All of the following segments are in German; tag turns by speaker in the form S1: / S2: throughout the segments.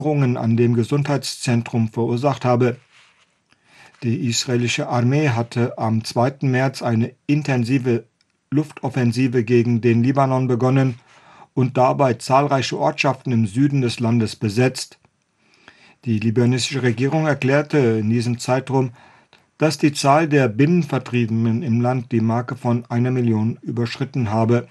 S1: an dem Gesundheitszentrum verursacht habe. Die israelische Armee hatte am 2. März eine intensive Luftoffensive gegen den Libanon begonnen und dabei zahlreiche Ortschaften im Süden des Landes besetzt. Die libanesische Regierung erklärte in diesem Zeitraum, dass die Zahl der Binnenvertriebenen im Land die Marke von 1 Million überschritten habe.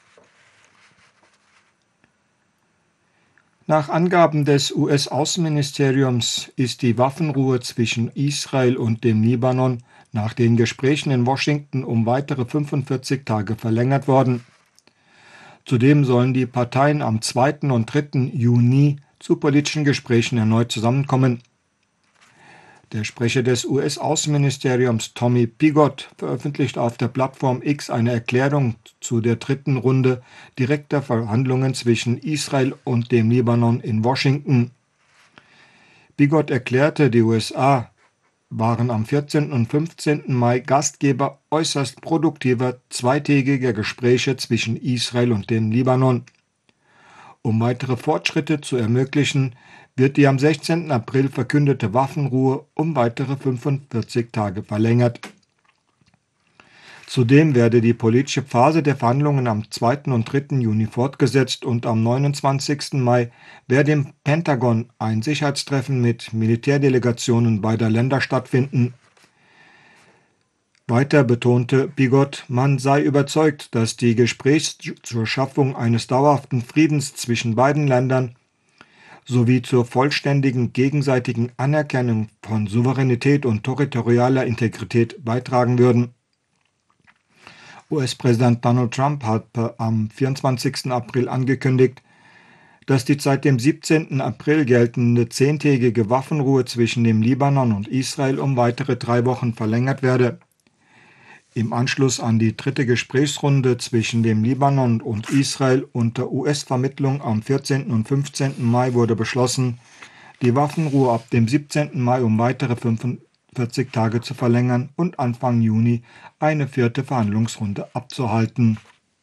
S1: Nach Angaben des US-Außenministeriums ist die Waffenruhe zwischen Israel und dem Libanon nach den Gesprächen in Washington um weitere 45 Tage verlängert worden. Zudem sollen die Parteien am 2. und 3. Juni zu politischen Gesprächen erneut zusammenkommen. Der Sprecher des US-Außenministeriums Tommy Pigott veröffentlicht auf der Plattform X eine Erklärung zu der 3. Runde direkter Verhandlungen zwischen Israel und dem Libanon in Washington. Pigott erklärte, die USA waren am 14. und 15. Mai Gastgeber äußerst produktiver zweitägiger Gespräche zwischen Israel und dem Libanon. Um weitere Fortschritte zu ermöglichen, wird die am 16. April verkündete Waffenruhe um weitere 45 Tage verlängert. Zudem werde die politische Phase der Verhandlungen am 2. und 3. Juni fortgesetzt und am 29. Mai werde im Pentagon ein Sicherheitstreffen mit Militärdelegationen beider Länder stattfinden. Weiter betonte Pigott, man sei überzeugt, dass die Gespräche zur Schaffung eines dauerhaften Friedens zwischen beiden Ländern sowie zur vollständigen gegenseitigen Anerkennung von Souveränität und territorialer Integrität beitragen würden. US-Präsident Donald Trump hatte am 24. April angekündigt, dass die seit dem 17. April geltende 10-tägige Waffenruhe zwischen dem Libanon und Israel um weitere 3 Wochen verlängert werde. Im Anschluss an die 3. Gesprächsrunde zwischen dem Libanon und Israel unter US-Vermittlung am 14. und 15. Mai wurde beschlossen, die Waffenruhe ab dem 17. Mai um weitere 45 Tage zu verlängern und Anfang Juni eine 4. Verhandlungsrunde abzuhalten.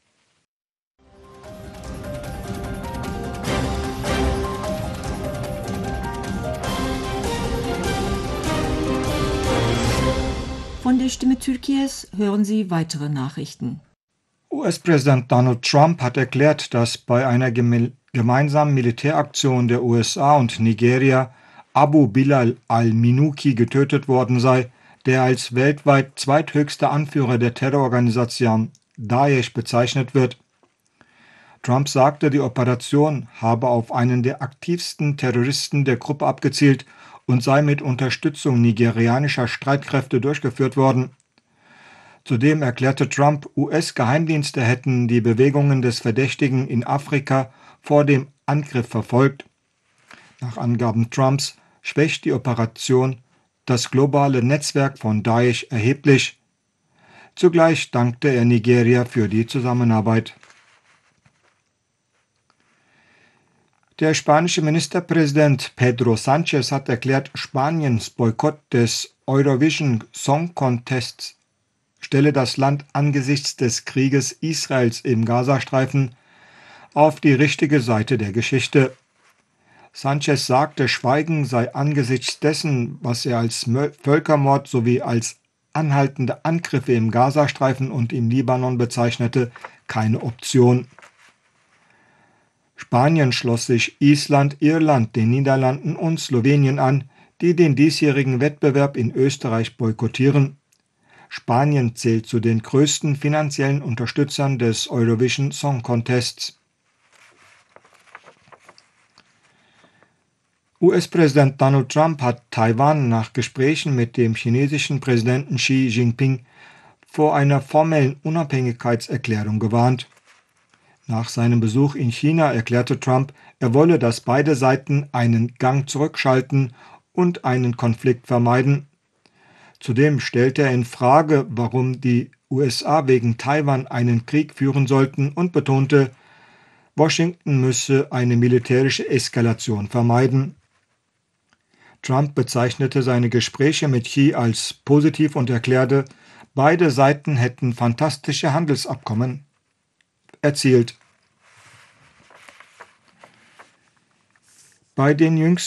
S2: Von der Stimme Türkies hören Sie weitere Nachrichten.
S1: US-Präsident Donald Trump hat erklärt, dass bei einer gemeinsamen Militäraktion der USA und Nigeria Abu Bilal al-Minuki getötet worden sei, der als weltweit zweithöchster Anführer der Terrororganisation Daesh bezeichnet wird. Trump sagte, die Operation habe auf einen der aktivsten Terroristen der Gruppe abgezielt und sei mit Unterstützung nigerianischer Streitkräfte durchgeführt worden. Zudem erklärte Trump, US-Geheimdienste hätten die Bewegungen des Verdächtigen in Afrika vor dem Angriff verfolgt. Nach Angaben Trumps schwächt die Operation das globale Netzwerk von Daesh erheblich. Zugleich dankte er Nigeria für die Zusammenarbeit. Der spanische Ministerpräsident Pedro Sánchez hat erklärt, Spaniens Boykott des Eurovision Song Contests stelle das Land angesichts des Krieges Israels im Gazastreifen auf die richtige Seite der Geschichte. Sánchez sagte, Schweigen sei angesichts dessen, was er als Völkermord sowie als anhaltende Angriffe im Gazastreifen und im Libanon bezeichnete, keine Option. Spanien schloss sich Island, Irland, den Niederlanden und Slowenien an, die den diesjährigen Wettbewerb in Österreich boykottieren. Spanien zählt zu den größten finanziellen Unterstützern des Eurovision Song Contests. US-Präsident Donald Trump hat Taiwan nach Gesprächen mit dem chinesischen Präsidenten Xi Jinping vor einer formellen Unabhängigkeitserklärung gewarnt. Nach seinem Besuch in China erklärte Trump, er wolle, dass beide Seiten einen Gang zurückschalten und einen Konflikt vermeiden. Zudem stellte er in Frage, warum die USA wegen Taiwan einen Krieg führen sollten und betonte, Washington müsse eine militärische Eskalation vermeiden. Trump bezeichnete seine Gespräche mit Xi als positiv und erklärte, beide Seiten hätten fantastische Handelsabkommen erzielt. Bei den jüngsten